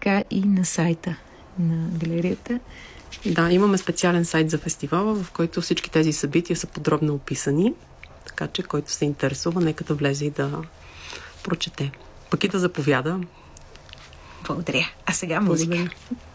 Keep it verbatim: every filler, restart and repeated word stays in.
така и на сайта на галерията. Да, имаме специален сайт за фестивала, в който всички тези събития са подробно описани, така че който се интересува, нека да влезе и да прочете. Пък и да заповяда. Благодаря. А сега музика. Благодаря.